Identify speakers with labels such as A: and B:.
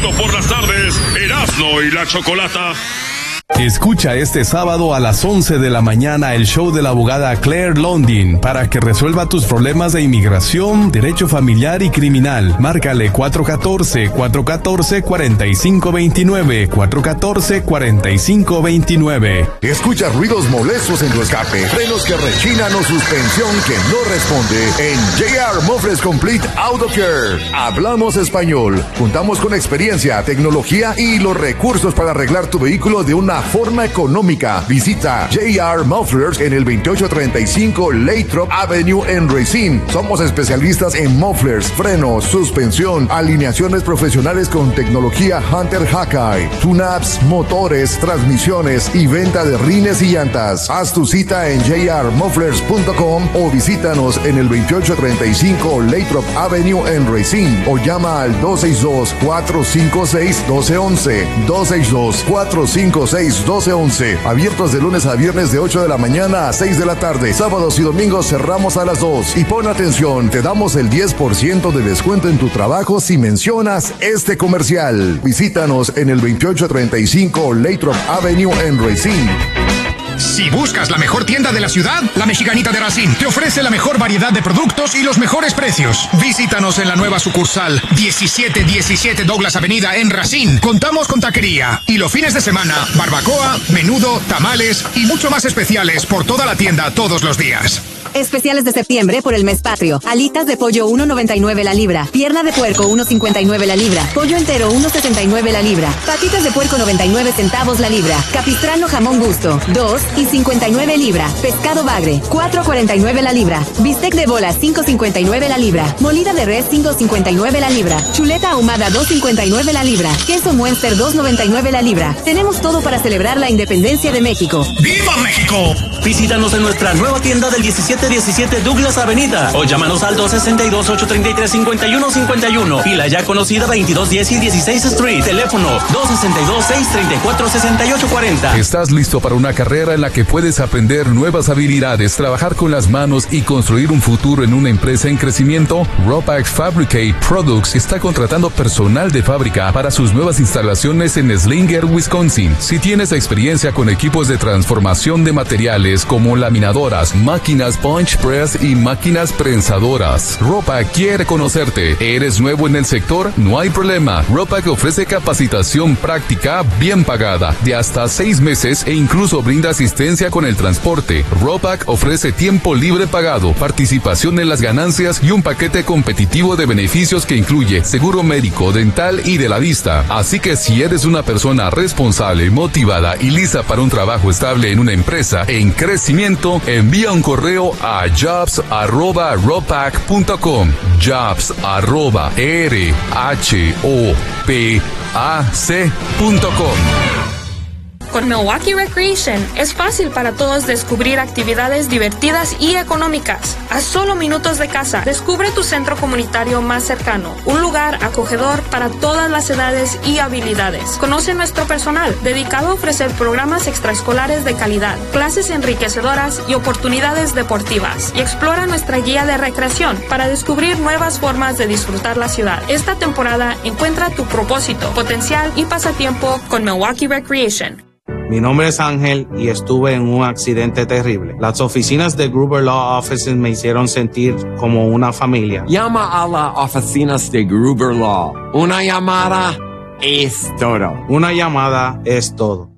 A: Chido por las tardes, Erasmo y la Chocolata.
B: Escucha este sábado a las 11 de la mañana el show de la abogada Claire Londin para que resuelva tus problemas de inmigración, derecho familiar y criminal. Márcale 414-414-4529, 414-4529.
C: Escucha ruidos molestos en tu escape, frenos que rechinan o suspensión que no responde en JR Mufflers Complete Auto Care. Hablamos español. Contamos con experiencia, tecnología y los recursos para arreglar tu vehículo de una forma económica. Visita JR Mufflers en el 2835 Lathrop Avenue en Racine. Somos especialistas en mufflers, frenos, suspensión, alineaciones profesionales con tecnología Hunter Hawkeye, tune-ups, motores, transmisiones y venta de rines y llantas. Haz tu cita en jrmufflers.com o visítanos en el 2835 Lathrop Avenue en Racine o llama al 262-456-1211. 262-456-1211. Abiertos de lunes a viernes de 8 de la mañana a 6 de la tarde. Sábados y domingos cerramos a las 2. Y pon atención, te damos el 10% de descuento en tu trabajo si mencionas este comercial. Visítanos en el 2835 Lathrop Avenue en Racine.
D: Si buscas la mejor tienda de la ciudad, La Mexicanita de Racine te ofrece la mejor variedad de productos y los mejores precios. Visítanos en la nueva sucursal 1717 Douglas Avenida en Racine. Contamos con taquería y los fines de semana, barbacoa, menudo, tamales y mucho más especiales por toda la tienda todos los días.
E: Especiales de septiembre por el mes patrio. Alitas de pollo 1.99 la libra. Pierna de puerco 1.59 la libra. Pollo entero 1.79 la libra. Patitas de puerco 99 centavos la libra. Capistrano jamón gusto 2.59 libra. Pescado bagre 4.49 la libra. Bistec de bola 5.59 la libra. Molida de res 5.59 la libra. Chuleta ahumada 2.59 la libra. Queso Muenster 2.99 la libra. Tenemos todo para celebrar la independencia de México.
D: ¡Viva México!
F: Visítanos en nuestra nueva tienda del 1717 Douglas Avenida o llámanos al 262-833-5151 y la ya conocida 2210 y 16 Street. Teléfono 262-634-6840.
B: ¿Estás listo para una carrera en la que puedes aprender nuevas habilidades, trabajar con las manos y construir un futuro en una empresa en crecimiento? Ropax Fabricate Products está contratando personal de fábrica para sus nuevas instalaciones en Slinger, Wisconsin. Si tienes experiencia con equipos de transformación de materiales como laminadoras, máquinas punch press y máquinas prensadoras, Ropac quiere conocerte. ¿Eres nuevo en el sector? No hay problema. Ropac ofrece capacitación práctica bien pagada de hasta 6 meses e incluso brinda asistencia con el transporte. Ropac ofrece tiempo libre pagado, participación en las ganancias y un paquete competitivo de beneficios que incluye seguro médico, dental y de la vista. Así que si eres una persona responsable, motivada y lista para un trabajo estable en una empresa en crecimiento, envía un correo a jobs@ropac.com. jobs@rhopac.com.
G: Con Milwaukee Recreation es fácil para todos descubrir actividades divertidas y económicas. A solo minutos de casa, descubre tu centro comunitario más cercano, un lugar acogedor para todas las edades y habilidades. Conoce nuestro personal, dedicado a ofrecer programas extraescolares de calidad, clases enriquecedoras y oportunidades deportivas. Y explora nuestra guía de recreación para descubrir nuevas formas de disfrutar la ciudad. Esta temporada encuentra tu propósito, potencial y pasatiempo con Milwaukee Recreation.
H: Mi nombre es Ángel y estuve en un accidente terrible. Las oficinas de Gruber Law Offices me hicieron sentir como una familia.
I: Llama a las oficinas de Gruber Law. Una llamada es todo.
H: Una llamada es todo.